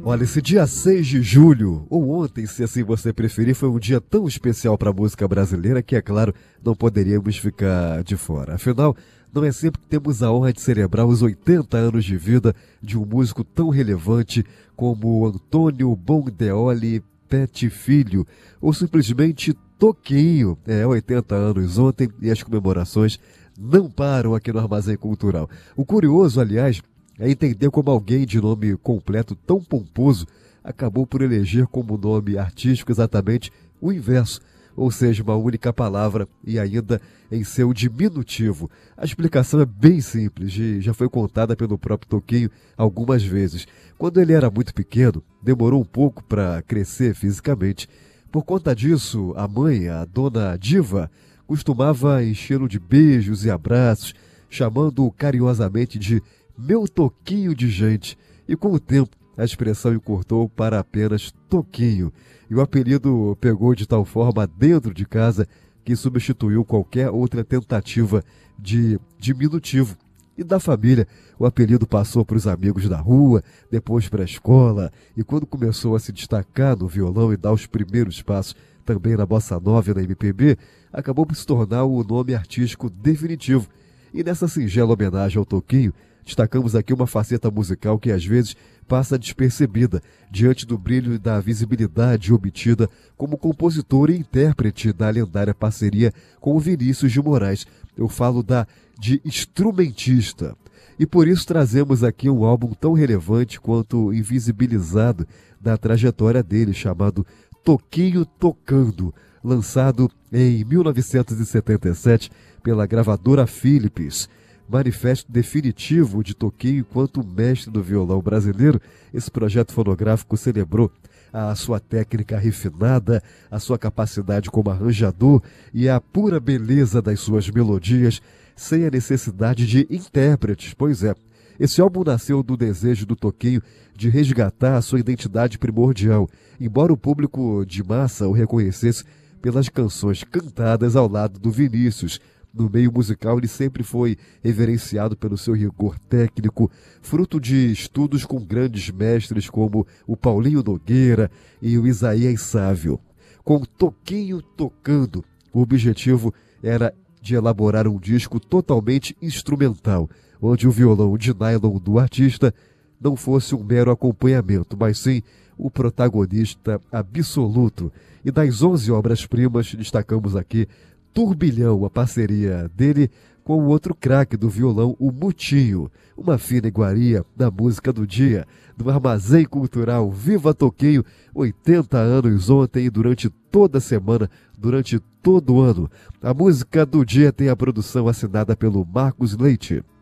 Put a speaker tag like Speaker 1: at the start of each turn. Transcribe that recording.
Speaker 1: Olha, esse dia 6 de julho, ou ontem, se assim você preferir, foi um dia tão especial para a música brasileira que, é claro, não poderíamos ficar de fora. Afinal, não é sempre que temos a honra de celebrar os 80 anos de vida de um músico tão relevante como Antônio Bondeoli Pet Filho, ou simplesmente Toquinho. 80 anos ontem e as comemorações não param aqui no Armazém Cultural. O curioso, aliás, é entender como alguém de nome completo tão pomposo acabou por eleger como nome artístico exatamente o inverso, ou seja, uma única palavra e ainda em seu diminutivo. A explicação é bem simples e já foi contada pelo próprio Toquinho algumas vezes. Quando ele era muito pequeno, demorou um pouco para crescer fisicamente. Por conta disso, a mãe, a dona Diva, costumava enchê-lo de beijos e abraços, chamando-o carinhosamente de meu Toquinho de gente, e com o tempo a expressão encurtou para apenas Toquinho, e o apelido pegou de tal forma dentro de casa que substituiu qualquer outra tentativa de diminutivo. E da família, o apelido passou para os amigos da rua, depois para a escola, e quando começou a se destacar no violão e dar os primeiros passos também na bossa nova e na MPB, acabou por se tornar o nome artístico definitivo. E nessa singela homenagem ao Toquinho, destacamos aqui uma faceta musical que às vezes passa despercebida diante do brilho e da visibilidade obtida como compositor e intérprete da lendária parceria com o Vinícius de Moraes. Eu falo de instrumentista. E por isso trazemos aqui um álbum tão relevante quanto invisibilizado da trajetória dele, chamado Toquinho Tocando, lançado em 1977 pela gravadora Philips. Manifesto definitivo de Toquinho enquanto mestre do violão brasileiro, esse projeto fonográfico celebrou a sua técnica refinada, a sua capacidade como arranjador e a pura beleza das suas melodias, sem a necessidade de intérpretes. Pois é, esse álbum nasceu do desejo do Toquinho de resgatar a sua identidade primordial, embora o público de massa o reconhecesse pelas canções cantadas ao lado do Vinícius. No meio musical, ele sempre foi reverenciado pelo seu rigor técnico, fruto de estudos com grandes mestres como o Paulinho Nogueira e o Isaías Sávio. Com Toquinho Tocando, o objetivo era de elaborar um disco totalmente instrumental, onde o violão de nylon do artista não fosse um mero acompanhamento, mas sim o protagonista absoluto. E das 11 obras-primas, destacamos aqui Turbilhão, a parceria dele com o outro craque do violão, o Mutinho, uma fina iguaria da música do dia, do Armazém Cultural. Viva Toquinho, 80 anos ontem e durante toda a semana, durante todo o ano. A música do dia tem a produção assinada pelo Marcos Leite.